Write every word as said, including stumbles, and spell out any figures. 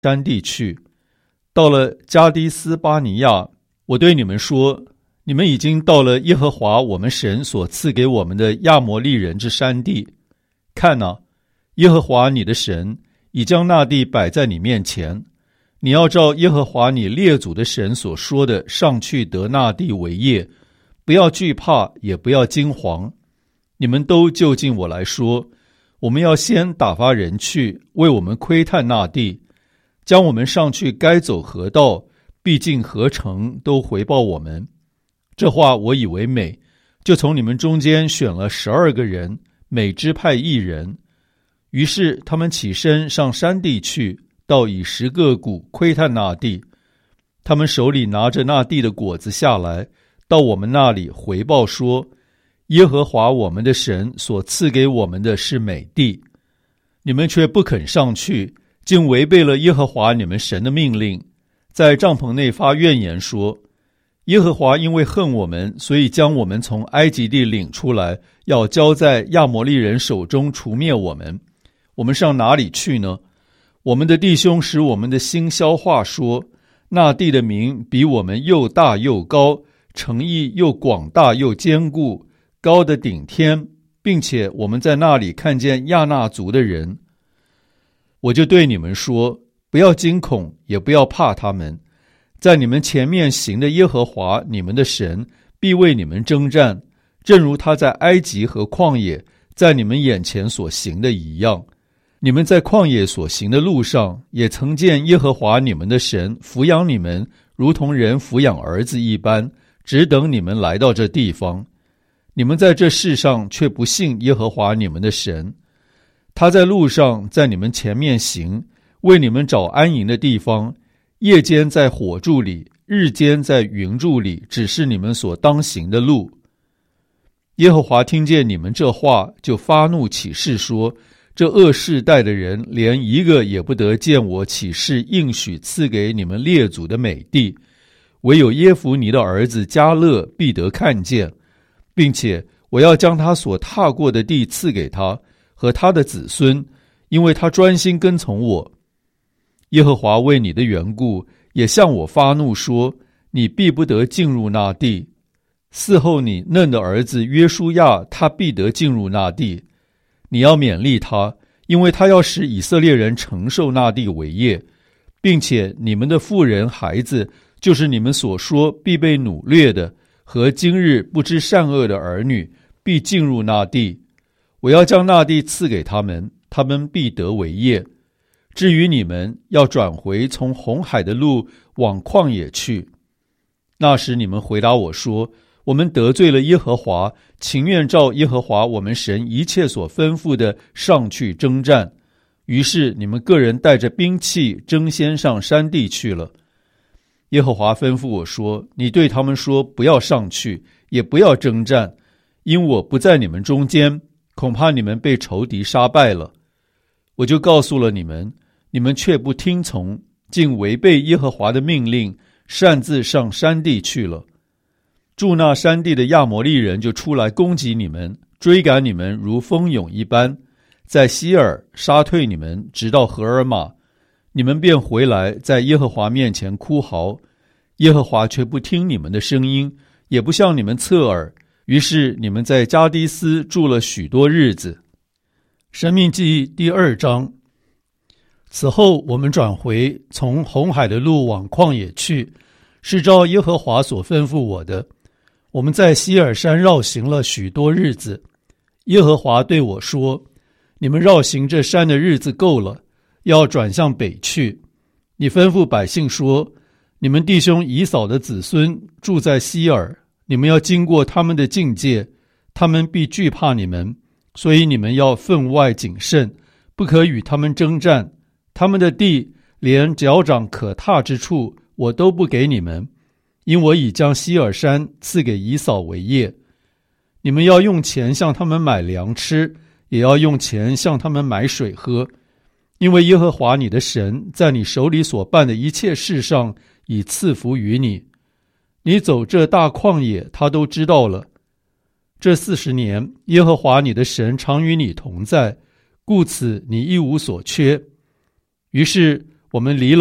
山地去。到了加迪斯巴尼亚，我对你们说，你们已经到了耶和华我们神所赐给我们的亚摩利人之山地。看哪，耶和华你的神已将那地摆在你面前，你要照耶和华你列祖的神所说的上去得那地为业，不要惧怕，也不要惊惶。你们都就近我来说，我们要先打发人去为我们窥探那地，将我们上去该走何道，必进何城，都回报我们。这话我以为美，就从你们中间选了十二个人，每支派一人。于是他们起身上山地去，到以十个谷窥探那地。他们手里拿着那地的果子下来，到我们那里回报说，耶和华我们的神所赐给我们的是美地。你们却不肯上去，竟违背了耶和华你们神的命令，在帐篷内发怨言说，耶和华因为恨我们，所以将我们从埃及地领出来，要交在亚摩利人手中除灭我们。我们上哪里去呢？我们的弟兄使我们的心消化说，那地的名比我们又大又高，城邑又广大又坚固，高的顶天，并且我们在那里看见亚衲族的人。我就对你们说，不要惊恐，也不要怕他们，在你们前面行的耶和华你们的神必为你们征战，正如他在埃及和旷野在你们眼前所行的一样。你们在旷野所行的路上，也曾见耶和华你们的神抚养你们，如同人抚养儿子一般，只等你们来到这地方。你们在这世上却不信耶和华你们的神，他在路上在你们前面行，为你们找安营的地方，夜间在火柱里，日间在云柱里，指示你们所当行的路。耶和华听见你们这话，就发怒起誓说，这恶世代的人连一个也不得见我起誓应许赐给你们列祖的美地，唯有耶孚尼的儿子迦勒必得看见，并且我要将他所踏过的地赐给他和他的子孙，因为他专心跟从我。耶和华为你的缘故也向我发怒说，你必不得进入那地。嗣后你嫩的儿子约书亚，他必得进入那地。你要勉励他，因为他要使以色列人承受那地为业，并且你们的妇人孩子，就是你们所说必被掳掠的，和今日不知善恶的儿女，必进入那地。我要将那地赐给他们，他们必得为业。至于你们，要转回从红海的路往旷野去。那时你们回答我说，我们得罪了耶和华，情愿照耶和华我们神一切所吩咐的上去征战。于是你们个人带着兵器争先上山地去了。耶和华吩咐我说，你对他们说，不要上去，也不要征战，因我不在你们中间，恐怕你们被仇敌杀败了。我就告诉了你们，你们却不听从，竟违背耶和华的命令，擅自上山地去了。住那山地的亚摩利人就出来攻击你们，追赶你们如蜂蛹一般，在西尔杀退你们，直到荷尔玛。你们便回来，在耶和华面前哭嚎，耶和华却不听你们的声音，也不向你们侧耳。于是你们在加迪斯住了许多日子。申命记第二章。此后我们转回，从红海的路往旷野去，是照耶和华所吩咐我的。我们在西尔山绕行了许多日子。耶和华对我说，你们绕行这山的日子够了，要转向北去。你吩咐百姓说，你们弟兄以扫的子孙住在西尔，你们要经过他们的境界，他们必惧怕你们，所以你们要分外谨慎，不可与他们征战。他们的地连脚掌可踏之处我都不给你们，因我已将西尔山赐给以扫为业。你们要用钱向他们买粮吃，也要用钱向他们买水喝，因为耶和华你的神在你手里所办的一切事上已赐福于你。你走这大旷野，他都知道了。这四十年，耶和华你的神常与你同在，故此你一无所缺。于是我们离